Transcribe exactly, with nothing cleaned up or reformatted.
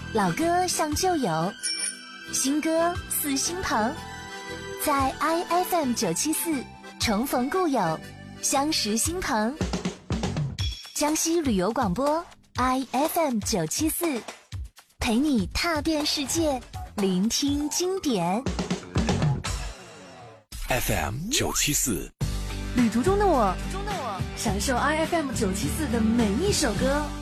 老歌像旧友，新歌似新朋，在 I F M 九七四重逢故友，相识新朋。江西旅游广播 I F M 九七四，陪你踏遍世界，聆听经典。 F M 九七四， 旅途中的我，中的我，享受 I F M 九七四的每一首歌。